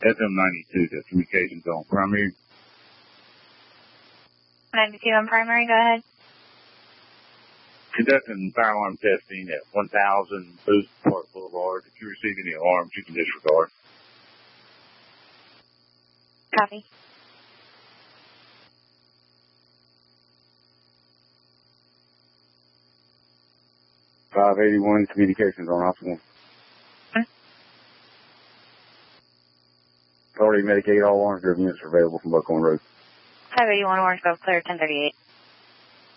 FM92, the communications on primary. 92 on primary, go ahead. Conducting fire alarm testing at 1000 Booth Park Boulevard. If you receive any alarms, you can disregard. Copy. .581 communications on optimal. Already Medicaid, all orange grove units are available from Buckhorn Road. 581 Orange Grove, clear 1038.